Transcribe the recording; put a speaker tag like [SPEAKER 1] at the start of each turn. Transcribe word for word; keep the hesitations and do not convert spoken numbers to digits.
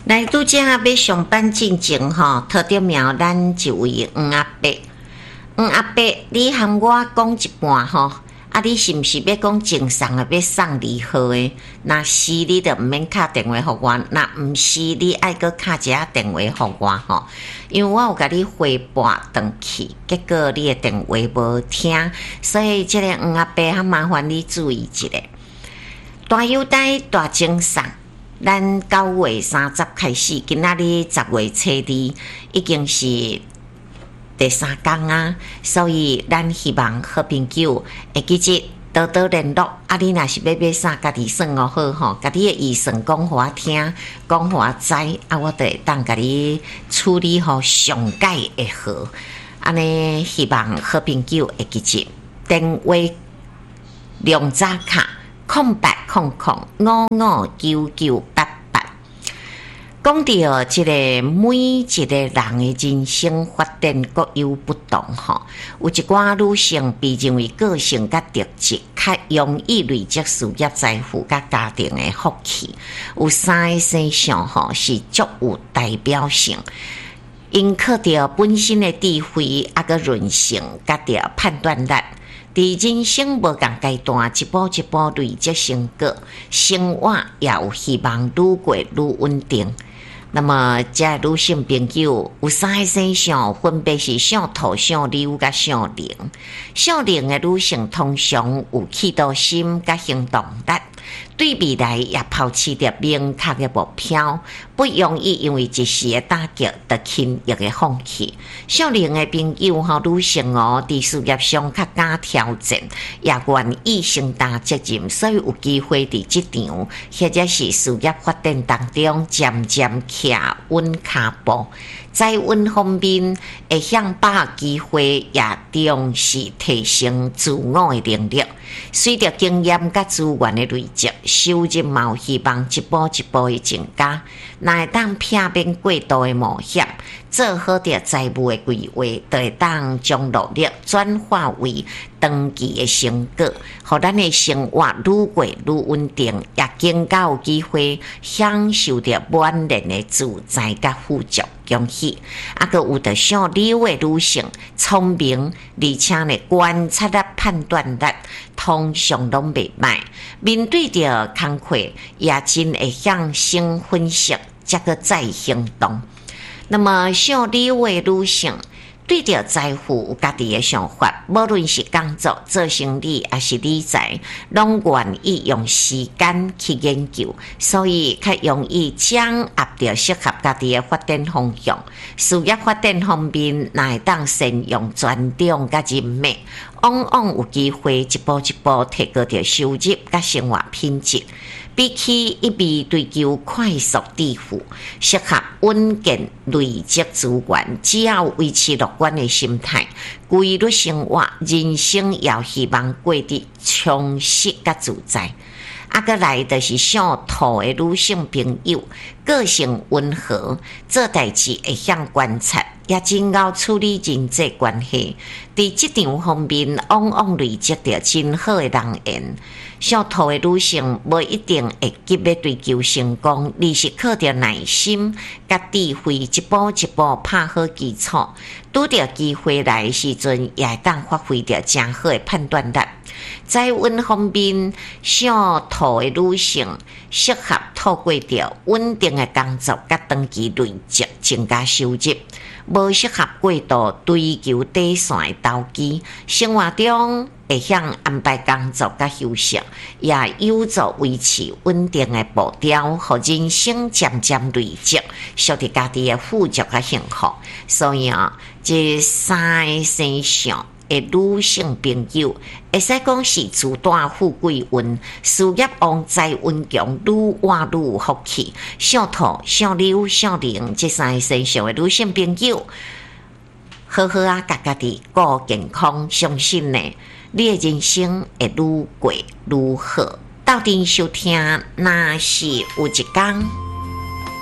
[SPEAKER 1] 来拄则要上班进前吼，特地瞄咱一位黄阿伯。黄阿伯，你含我讲一半吼，啊，你是毋是要讲赠送啊？要送礼盒的？若是你就毋免敲电话互我，若毋是你爱搁敲一下电话互我吼，因为我有甲你回拨转去，结果你的电话无听，所以即个黄阿伯较麻烦你注意一下。大优待大赠送。咱九月三十开始，今仔日十月初二已经是第三天啊，所以咱希望好朋友会记得多多联络。啊，你若是要买啥，家己算哦好吼，家己的预算讲互我听，讲互我知，啊，我就会当家己处理好上解会好。安尼希望好朋友会记得电话量早卡。空八空空五五九九八八，讲到这个每一个人的人生发展各有不同吼，有一寡女性被认为个性甲特质较容易累积事业财富甲家庭的福气，有三个生肖吼是足有代表性，因靠着本身的智慧啊个韧性甲着判断力。伫人生无同阶段，一步一步累积成果，生活也有希望愈过愈稳定。那么，这女性朋友有三个生肖，分别是小兔、小牛甲小羚。小羚的女性通常有企图心甲行动力，对未来也抛弃着明确的目标，不容易因为一时的打击就轻易的放弃。小羚的朋友吼，女性哦，伫事业上较敢挑战，也愿意承担责任，所以有机会伫职场或者是事业发展当中渐渐徛稳脚步。在运方面，会向把握机会，也重视提升自我的能力。随着经验甲资源的累积，收入嘛有希望一步一步的增加。若会当避免过度的冒险，做好着财务的规划，就会当将努力转化为长期的成果，互咱的生活愈过愈稳定，也更加有机会享受着满人的自在甲富足。恭喜！啊，个有着小牛的女性，聪明，而且呢观察力、判断力通常拢袂歹。面对着工课，也真会向先分析，才个再行动。那么小牛的女性，对着财富有家己的想法，无论是工作、做生意还是理财，拢愿意用时间去研究，所以较容易掌握着适合家己的发展方向。事业发展方面，若会当善用专长甲人脉，往往有机会一步一步提高着收入甲生活品质。比起一味追求快速致富，适合稳健累积资源，只要维持乐观的心态，规律生活，人生也希望过得充实甲自在。啊，个来就是小兔的女性朋友，个性温和，做代志会晓观察，也真够处理人际关系。伫职场方面，往往累积着真好的人缘。小兔的女性无一定会急要追求成功，而是靠着耐心甲智慧，一步一步打好基础。拄着机会来时阵，也会当发挥着真好的判断力。在运方面，小兔的女性适合透过着稳定的工作甲长期累积增加收入，无适合过度追求短线的投机。生活中会晓安排工作甲休息，也有助维持稳定的步调，互人生渐渐累积，属于家己的富足甲幸福。所以啊，这三个生肖的女性朋友，会使讲是自带富贵运，事业旺，财运强，愈活愈有福气。小兔、小牛、小羚这三个生肖的女性朋友，好好啊，家家己顾健康，相信呢，你的人生会愈过愈好。到底收听，若是有一天